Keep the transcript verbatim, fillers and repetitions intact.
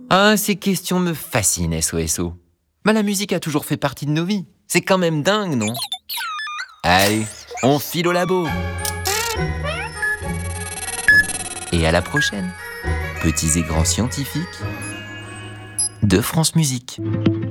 Ah, ces questions me fascinent, S O S O. Mais la musique a toujours fait partie de nos vies. C'est quand même dingue, non? Allez, on file au labo. Et à la prochaine, petits et grands scientifiques de France Musique.